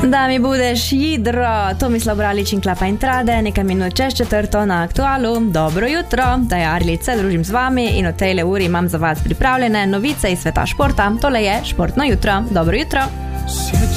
Da mi budeš jidro, Tomislav Bralič in Klapa in Trade, nekaj minut čez 4 na Aktualu. Dobro jutro, da je Arlica, družim z vami in v tejle uri imam za vas pripravljene novice iz sveta športa. Tole je Športno jutro. Dobro jutro.